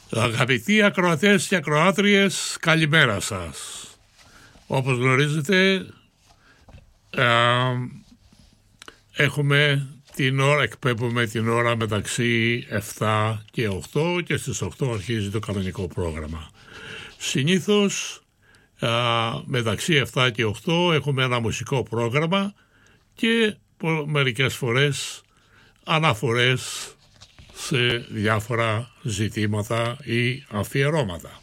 Αγαπητοί ακροατές και ακροάτριες, καλημέρα σας. Όπως γνωρίζετε, εκπέμπουμε την ώρα μεταξύ 7 και 8 και στις 8 αρχίζει το κανονικό πρόγραμμα. Συνήθως μεταξύ 7 και 8 έχουμε ένα μουσικό πρόγραμμα και μερικές φορές αναφορές σε διάφορα ζητήματα ή αφιερώματα.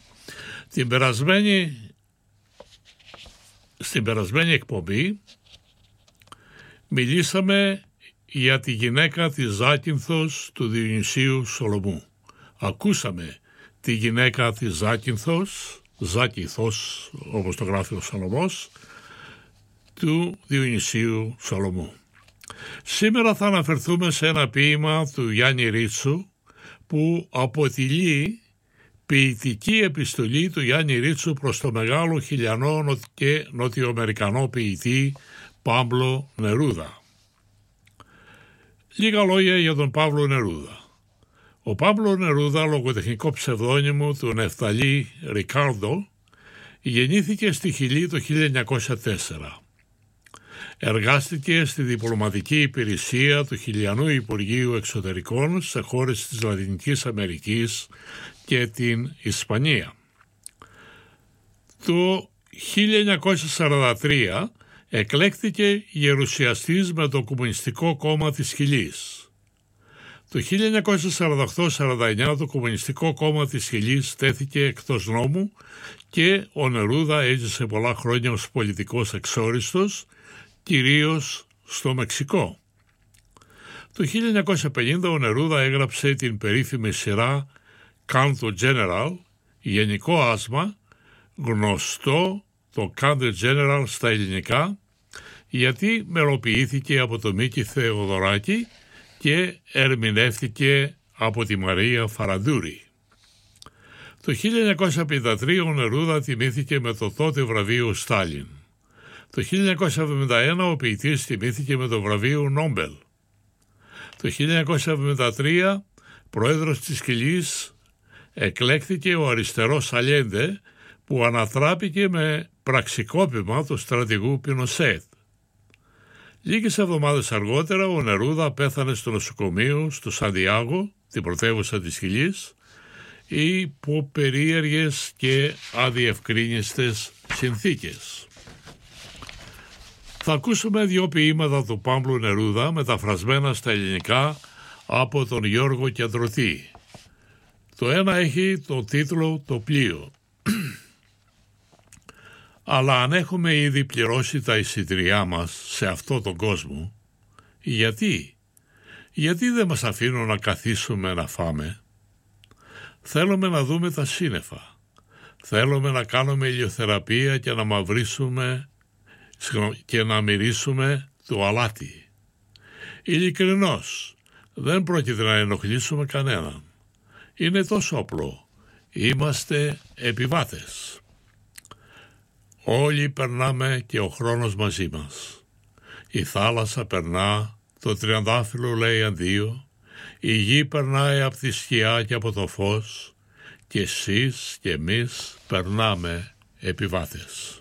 Στην περασμένη εκπομπή μιλήσαμε για τη γυναίκα της Ζάκυνθος του Διονυσίου Σολομού. Ακούσαμε τη γυναίκα της Ζάκυνθος, όπως το γράφει ο Σολομός, του Διονυσίου Σολομού. Σήμερα θα αναφερθούμε σε ένα ποίημα του Γιάννη Ρίτσου που αποτελεί ποιητική επιστολή του Γιάννη Ρίτσου προς το μεγάλο χιλιανό και νοτιοαμερικανό ποιητή Πάμπλο Νερούδα. Λίγα λόγια για τον Πάμπλο Νερούδα. Ο Πάμπλο Νερούδα, λογοτεχνικό ψευδόνυμο του Νεφταλή Ρικάρδο, γεννήθηκε στη Χιλή το 1904. Εργάστηκε στη διπλωματική υπηρεσία του Χιλιανού Υπουργείου Εξωτερικών σε χώρες της Λατινικής Αμερικής και την Ισπανία. Το 1943 εκλέχθηκε γερουσιαστής με το Κομμουνιστικό Κόμμα της Χιλής. Το 1948-49 το Κομμουνιστικό Κόμμα της Χιλής τέθηκε εκτός νόμου και ο Νερούδα έζησε πολλά χρόνια ως πολιτικός εξόριστος, κυρίως στο Μεξικό. Το 1950 ο Νερούδα έγραψε την περίφημη σειρά Canto General, γενικό άσμα, γνωστό το Canto General στα ελληνικά, γιατί μελοποιήθηκε από τον Μίκη Θεοδωράκη και ερμηνεύθηκε από τη Μαρία Φαραντούρη. Το 1953 ο Νερούδα τιμήθηκε με το τότε βραβείο Στάλιν. Το 1971 ο ποιητής τιμήθηκε με το βραβείο Νόμπελ. Το 1973 πρόεδρος της Χιλής εκλέχθηκε ο αριστερός Αλιέντε, που ανατράπηκε με πραξικόπημα του στρατηγού Πινοσέτ. Λίγες εβδομάδες αργότερα ο Νερούδα πέθανε στο νοσοκομείο στο Σαντιάγο, την πρωτεύουσα της Χιλής, υπό περίεργες και αδιευκρίνιστες συνθήκες. Θα ακούσουμε δύο ποίηματα του Πάμπλου Νερούδα μεταφρασμένα στα ελληνικά από τον Γιώργο Κεντρωτή. Το ένα έχει το τίτλο «Το πλοίο». Αλλά αν έχουμε ήδη πληρώσει τα εισιτήριά μας σε αυτό τον κόσμο, γιατί δεν μας αφήνουν να καθίσουμε να φάμε? Θέλουμε να δούμε τα σύννεφα, θέλουμε να κάνουμε ηλιοθεραπεία και να μαυρίσουμε και να μυρίσουμε το αλάτι. Ειλικρινώς, δεν πρόκειται να ενοχλήσουμε κανέναν. Είναι τόσο απλό. Είμαστε επιβάτες. Όλοι περνάμε και ο χρόνος μαζί μας. Η θάλασσα περνά, το τριαντάφυλλο λέει αντίο, η γη περνάει από τη σκιά και από το φως και εσείς και εμείς περνάμε επιβάτες.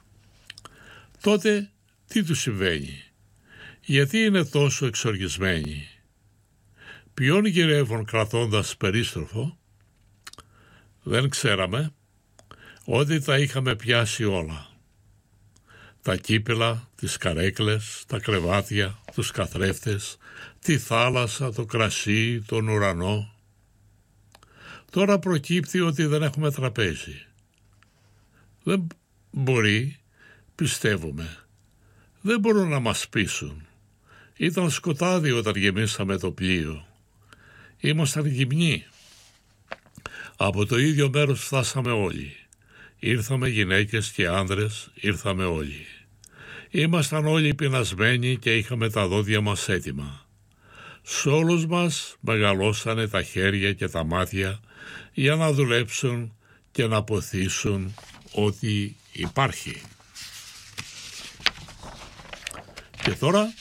Τότε τι τους συμβαίνει? Γιατί είναι τόσο εξοργισμένοι? Ποιον γυρεύουν κρατώντας περίστροφο? Δεν ξέραμε ότι τα είχαμε πιάσει όλα. Τα κύπελα, τις καρέκλες, τα κρεβάτια, τους καθρέφτες, τη θάλασσα, το κρασί, τον ουρανό. Τώρα προκύπτει ότι δεν έχουμε τραπέζι. Δεν μπορεί, πιστεύουμε. Δεν μπορούν να μας πείσουν. Ήταν σκοτάδι όταν γεμίσαμε το πλοίο. Ήμασταν γυμνοί. Από το ίδιο μέρος φτάσαμε όλοι. Ήρθαμε γυναίκες και άνδρες, ήρθαμε όλοι. Ήμασταν όλοι πεινασμένοι και είχαμε τα δόντια μας έτοιμα. Σ' όλους μας μεγαλώσανε τα χέρια και τα μάτια για να δουλέψουν και να ποθήσουν ότι υπάρχει. Και τώρα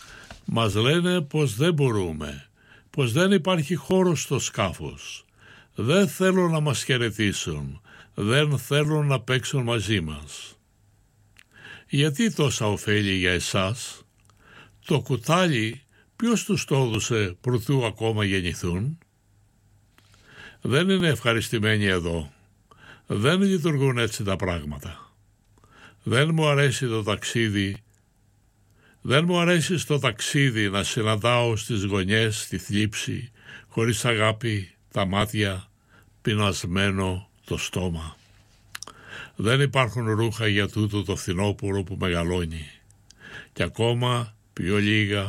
μας λένε πως δεν μπορούμε, πως δεν υπάρχει χώρος στο σκάφος. Δεν θέλουν να μας χαιρετήσουν, δεν θέλουν να παίξουν μαζί μας. Γιατί τόσα ωφέλη για εσάς? Το κουτάλι ποιος τους το έδωσε προτού ακόμα γεννηθούν? Δεν είναι ευχαριστημένοι εδώ. Δεν λειτουργούν έτσι τα πράγματα. Δεν μου αρέσει το ταξίδι. Δεν μου αρέσει στο ταξίδι να συναντάω στις γωνιές τη θλίψη, χωρίς αγάπη, τα μάτια, πεινασμένο το στόμα. Δεν υπάρχουν ρούχα για τούτο το φθινόπωρο που μεγαλώνει. Και ακόμα πιο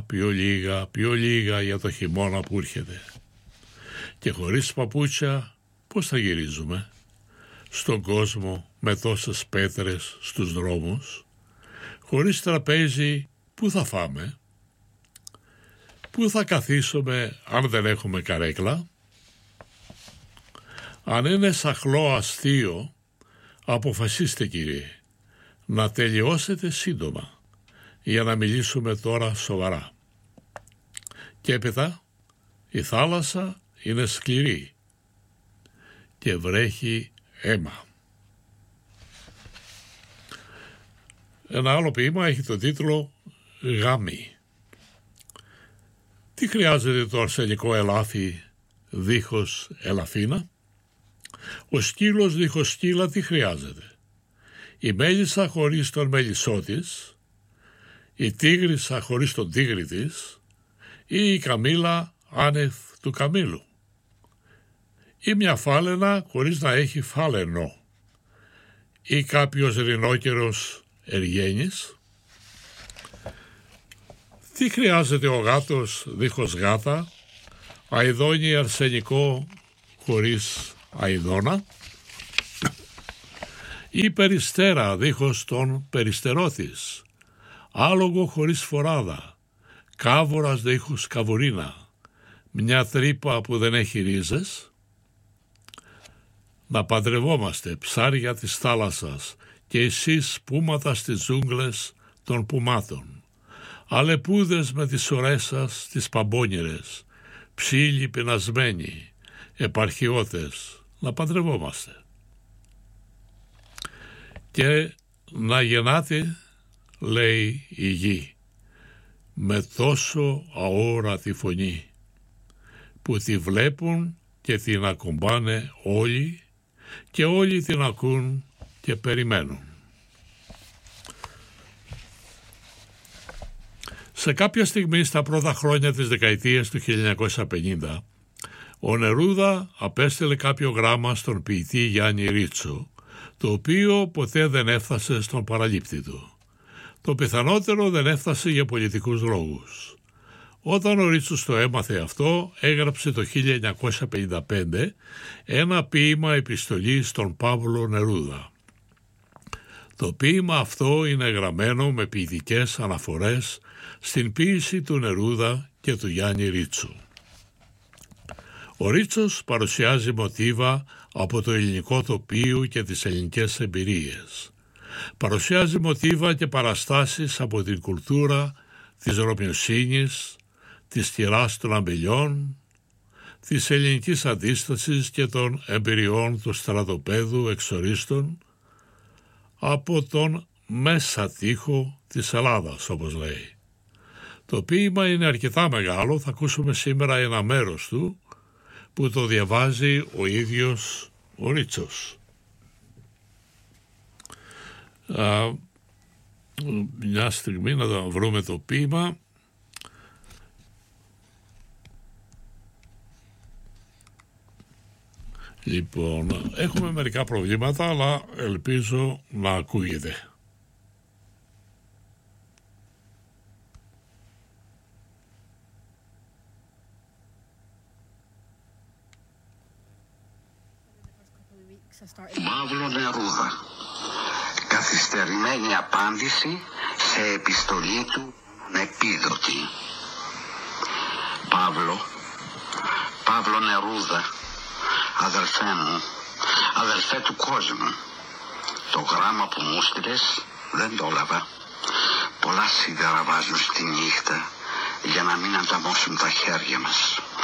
λίγα για το χειμώνα που έρχεται. Και χωρίς παπούτσια πώς θα γυρίζουμε στον κόσμο με τόσες πέτρες στους δρόμους? Χωρίς τραπέζι πού θα φάμε? Πού θα καθίσουμε αν δεν έχουμε καρέκλα? Αν είναι σαχλό αστείο, αποφασίστε κύριε, να τελειώσετε σύντομα για να μιλήσουμε τώρα σοβαρά. Και έπειτα η θάλασσα είναι σκληρή και βρέχει αίμα. Ένα άλλο ποίημα έχει τον τίτλο «Γάμι». Τι χρειάζεται το αρσενικό ελάφι δίχως ελαφίνα? Ο σκύλος δίχως σκύλα τι χρειάζεται? Η μέλισσα χωρίς τον μέλισσό της, η τίγρησα χωρίς τον τίγρη της, ή η καμήλα άνευ του καμήλου, ή μια φάλαινα χωρίς να έχει φάλαινο, ή κάποιος ρινόκερος εργένης? Τι χρειάζεται ο γάτος δίχως γάτα, αηδόνι αρσενικό χωρίς αηδόνα, ή περιστέρα δίχως τον περιστερό της, άλογο χωρίς φοράδα, κάβορας δίχως καβουρίνα, μια τρύπα που δεν έχει ρίζες? Να παντρευόμαστε ψάρια της θάλασσας και εσείς πούματα στις ζούγκλες των πουμάτων, αλεπούδες με τις ωρές σας τις παμπώνιρες, ψήλοι πεινασμένοι, επαρχιώτες, να παντρευόμαστε. Και να γεννάτε, λέει η γη, με τόσο αόρατη φωνή, που τη βλέπουν και την ακουμπάνε όλοι και όλοι την ακούν και περιμένουν. Σε κάποια στιγμή στα πρώτα χρόνια της δεκαετίας του 1950, ο Νερούδα απέστειλε κάποιο γράμμα στον ποιητή Γιάννη Ρίτσο, το οποίο ποτέ δεν έφτασε στον παραλήπτη του. Το πιθανότερο δεν έφτασε για πολιτικούς λόγους. Όταν ο Ρίτσος το έμαθε αυτό, έγραψε το 1955 ένα ποίημα επιστολή στον Παύλο Νερούδα. Το ποίημα αυτό είναι γραμμένο με ποιητικές αναφορές στην ποίηση του Νερούδα και του Γιάννη Ρίτσου. Ο Ρίτσος παρουσιάζει μοτίβα από το ελληνικό τοπίο και τις ελληνικές εμπειρίες. Παρουσιάζει μοτίβα και παραστάσεις από την κουλτούρα της Ρωμιοσύνης, της τυράς των αμπελιών, της ελληνικής αντίστασης και των εμπειριών του στρατοπέδου εξορίστων, από τον μέσα τοίχο της Ελλάδας, όπως λέει. Το ποίημα είναι αρκετά μεγάλο, θα ακούσουμε σήμερα ένα μέρος του, που το διαβάζει ο ίδιος ο Ρίτσος. Μια στιγμή να το βρούμε το ποίημα. Λοιπόν, έχουμε μερικά προβλήματα, αλλά ελπίζω να ακούγεται. Παύλο Νερούδα. Καθυστερημένη απάντηση σε επιστολή του ανεπίδοτη. Παύλο Νερούδα, αδελφέ μου, αδελφέ του κόσμου. Το γράμμα που μου στείλες δεν το έλαβα. Πολλά σίδερα βάζουν στη νύχτα για να μην ανταμώσουν τα χέρια μας.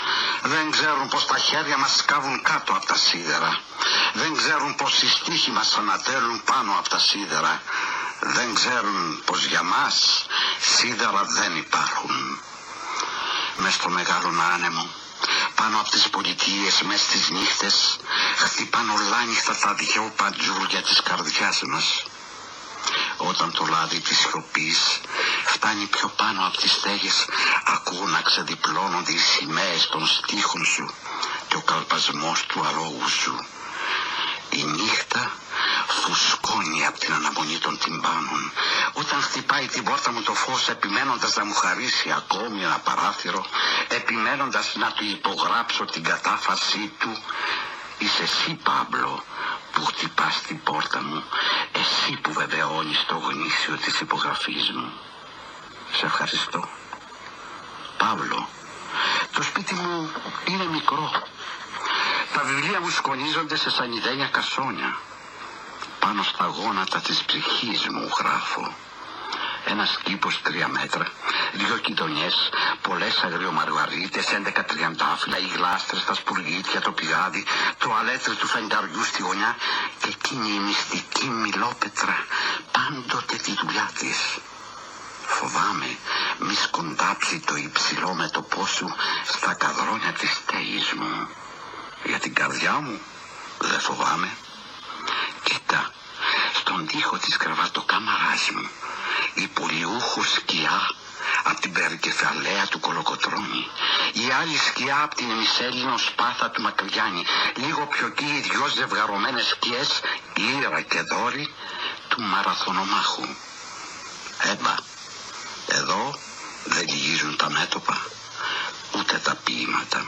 Δεν ξέρουν πως τα χέρια μας σκάβουν κάτω από τα σίδερα. Δεν ξέρουν πως οι στίχοι μας ανατέλουν πάνω από τα σίδερα. Δεν ξέρουν πως για μας σίδερα δεν υπάρχουν. Μες στο μεγάλο άνεμο, πάνω από τις πολιτείες, μες στις νύχτες, χτυπάν ολάνυχτα τα δυο παντζούρια της καρδιάς μας. Όταν το λάδι της σιωπής φτάνει πιο πάνω από τις στέγες, ακούω να ξεδιπλώνονται οι σημαίες των στίχων σου και ο καλπασμός του αλόγου σου. Η νύχτα φουσκώνει από την αναμονή των τυμπάνων. Όταν χτυπάει την πόρτα μου το φως, επιμένοντας να μου χαρίσει ακόμη ένα παράθυρο, επιμένοντας να του υπογράψω την κατάφασή του, είσαι εσύ, Παύλο, που χτυπάς την πόρτα μου, εσύ που βεβαιώνεις το γνήσιο της υπογραφής μου. Σε ευχαριστώ. Παύλο, το σπίτι μου είναι μικρό. Τα βιβλία μου σκονίζονται σε σανιδένια κασόνια. Πάνω στα γόνατα της ψυχής μου γράφω. Ένας κήπος 3 μέτρα, 2 κοιτονιές, πολλές αγριομαργαρίτες, 11 τριαντάφυλλα, οι γλάστρες, τα σπουργίτια, το πηγάδι, το αλέτρι του φεγγαριού στη γωνιά και εκείνη η μυστική μιλόπετρα, πάντοτε τη δουλειά της. Φοβάμαι μη σκοντάψει το υψηλό μέτωπό σου στα καδρόνια της στέγης μου. Για την καρδιά μου δεν φοβάμαι. Κοίτα, στον τοίχο της κρεβατοκάμαράς μου, η πολιούχο σκιά από την περικεφαλαία του Κολοκοτρώνη, η άλλη σκιά από την ημισέλινο σπάθα του Μακρυγιάννη, λίγο πιο εκεί οι 2 ζευγαρωμένες σκιές, Λύρα και Δόρη, του Μαραθωνομάχου. Έμπα, εδώ δεν λυγίζουν τα μέτωπα, ούτε τα ποίηματα.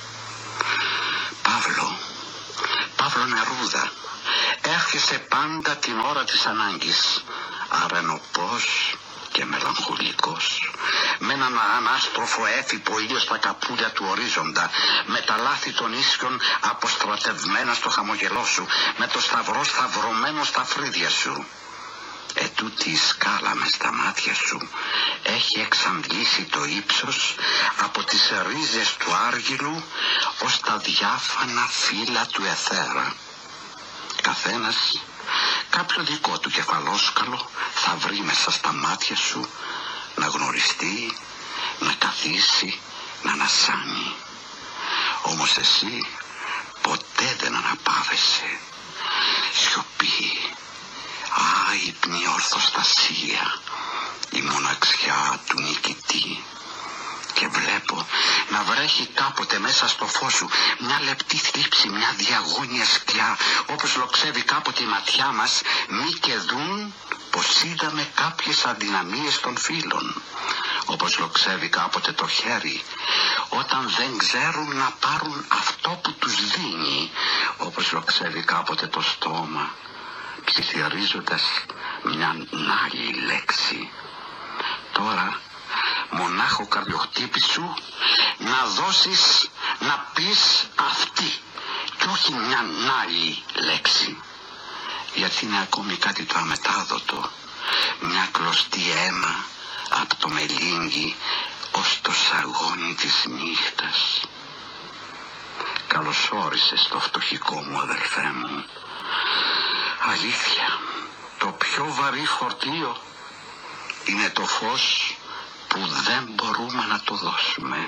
Παύλο Νερούδα, έρχεσαι πάντα την ώρα της ανάγκης, αρενοπός και μελαγχολικός, με έναν ανάστροφο έφυπο ήλιο στα καπούλια του ορίζοντα, με τα λάθη των ίσιων αποστρατευμένα στο χαμογελό σου, με το σταυρό σταυρωμένο στα φρύδια σου. Ετούτη η σκάλα μες στα μάτια σου έχει εξαντλήσει το ύψος από τις ρίζες του άργυλου ως τα διάφανα φύλλα του αιθέρα. Καθένας κάποιο δικό του κεφαλόσκαλο θα βρει μέσα στα μάτια σου να γνωριστεί, να καθίσει, να ανασάνει. Όμως εσύ ποτέ δεν αναπαύεσαι. Σιωπή, άϊπνη ορθοστασία, η μοναξιά του νικητή. Και βλέπω να βρέχει κάποτε μέσα στο φως σου μια λεπτή θλίψη, μια διαγώνια σκιά, όπως λοξεύει κάποτε η ματιά μας, μη και δουν πως είδαμε κάποιες αδυναμίες των φίλων, όπως λοξεύει κάποτε το χέρι όταν δεν ξέρουν να πάρουν αυτό που τους δίνει, όπως λοξεύει κάποτε το στόμα ψιθυρίζοντας μια άλλη λέξη. Τώρα μονάχο καρδιοχτύπη σου να δώσεις, να πεις αυτή και όχι μια άλλη λέξη, γιατί είναι ακόμη κάτι το αμετάδοτο, μια κλωστή αίμα από το μελίγγι ως το σαγόνι της νύχτας. Καλώς όρισες το φτωχικό μου αδελφέ μου. Αλήθεια, το πιο βαρύ φορτίο είναι το φως που δεν μπορούμε να το δώσουμε.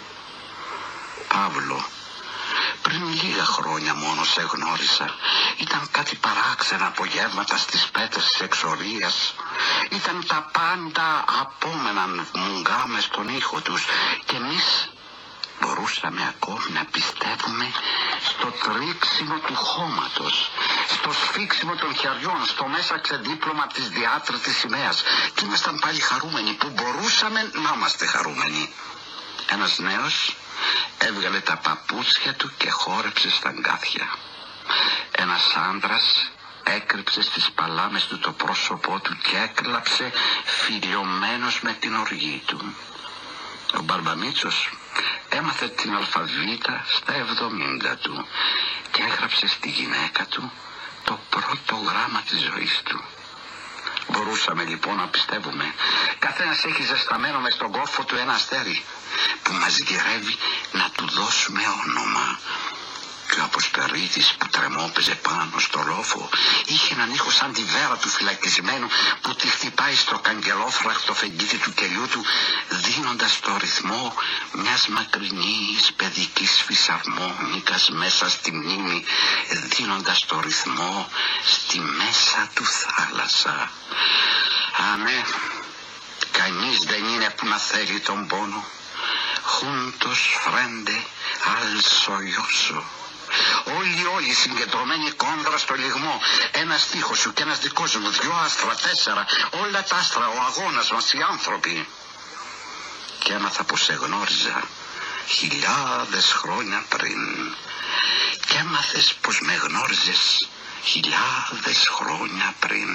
Παύλο, πριν λίγα χρόνια μόνο σε γνώρισα. Ήταν κάτι παράξενα απογεύματα στις πέτρες της εξορίας. Ήταν τα πάντα απόμενα μουγγά μες στον ήχο τους και εμείς μπορούσαμε ακόμη να πιστεύουμε στο τρίξιμο του χώματος, στο σφίξιμο των χεριών, στο μέσα ξεδίπλωμα της διάτρητης σημαίας, και ήμασταν πάλι χαρούμενοι που μπορούσαμε να είμαστε χαρούμενοι. Ένας νέος έβγαλε τα παπούτσια του και χόρεψε στα αγκάθια. Ένας άντρας έκρυψε στις παλάμες του το πρόσωπό του και έκλαψε φιλιωμένος με την οργή του. Ο Μπαρμπαμίτσος έμαθε την αλφαβήτα στα 70 του και έγραψε στη γυναίκα του το πρώτο γράμμα της ζωής του. Μπορούσαμε λοιπόν να πιστεύουμε. Καθένας έχει ζεσταμένο μες στον κόρφο του ένα αστέρι που μας γυρεύει να του δώσουμε όνομα. Και ο Αποσπερίτης που τρεμόπαιζε πάνω στο λόφο είχε έναν ήχο σαν τη βέρα του φυλακισμένου που τη χτυπάει στο καγκελόφραχτο φεγγίτι του κελιού του, δίνοντας το ρυθμό μιας μακρινής παιδικής φυσαρμόνικας μέσα στη μνήμη, δίνοντας το ρυθμό στη μέσα του θάλασσα. Α, ναι, κανείς δεν είναι που να θέλει τον πόνο. Juntos frente al sollozo. Όλοι συγκεντρωμένοι κόντρα στο λιγμό. Ένας στίχος σου και ένας δικός μου, 2 άστρα, 4, όλα τα άστρα, ο αγώνας μας, οι άνθρωποι. Και έμαθα πως σε γνώριζα 1000 χρόνια πριν. Και έμαθες πως με γνώριζες 1000 χρόνια πριν.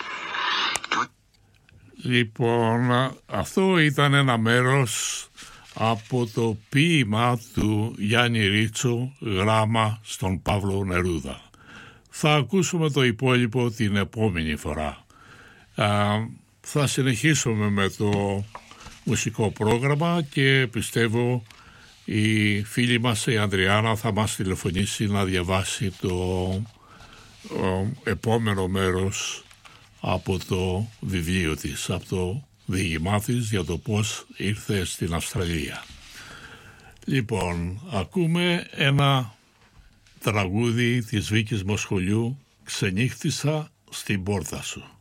Λοιπόν, αυτό ήταν ένα μέρος από το ποίημα του Γιάννη Ρίτσο, «Γράμμα στον Παύλο Νερούδα». Θα ακούσουμε το υπόλοιπο την επόμενη φορά. Θα συνεχίσουμε με το μουσικό πρόγραμμα και πιστεύω η φίλη μας η Ανδριάνα θα μας τηλεφωνήσει να διαβάσει το επόμενο μέρος από το βιβλίο της, από το διήγημά της για το πώς ήρθε στην Αυστραλία. Λοιπόν, ακούμε ένα τραγούδι της Βίκης Μοσχολιού, «Ξενύχτησα στην πόρτα σου».